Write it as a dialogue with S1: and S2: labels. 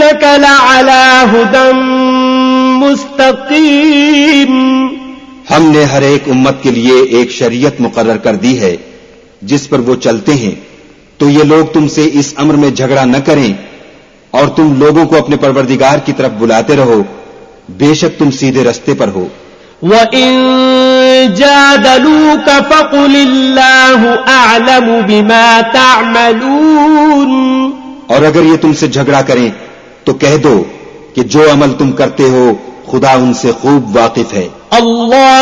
S1: इन्नका लअला हुदम मुस्तकीम।
S2: हमने हर एक उम्मत के लिए एक शरीयत मुकर्रर कर दी है जिस पर वो चलते हैं, तो ये लोग तुमसे इस अम्र में झगड़ा न करें और तुम लोगों को अपने परवरदिगार की तरफ बुलाते रहो, बेशक तुम सीधे रस्ते पर हो।
S1: वइन जादलूक फकुलिल्लाहु अअलमु बिमा तअमलून।
S2: और अगर ये तुमसे झगड़ा करें तो कह दो कि जो अमल तुम करते हो खुदा उनसे खूब वाकिफ है।
S1: अल्लाह